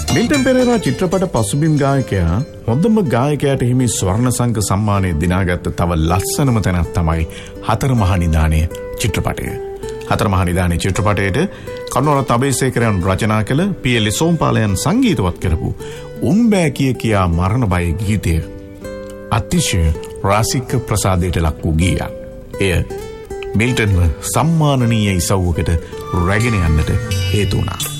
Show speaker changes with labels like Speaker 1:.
Speaker 1: Milton Perera චිත්‍රපට පසුබිම් ගායකයා හොඳම ගායකයාට හිමි ස්වර්ණ සංඝ සම්මානය දිනාගත්ත තව ලස්සනම තැනක් තමයි හතර මහා නිධානය චිත්‍රපටය. හතර මහා නිධානය චිත්‍රපටයට කරුණාරත්න අබේසේකරයන් රචනා කළ පී.එල්. සෝම්පාලයන් සංගීතවත් කරපු උම්බෑ කිය කියා මරණ බය ගීතය අතිශය රසික ප්‍රසාදයට ලක් වූ ගීයක්. එය මිල්ටන්ව සම්මානනීය ඉසව්වකට රැගෙන යන්නට හේතු වුණා.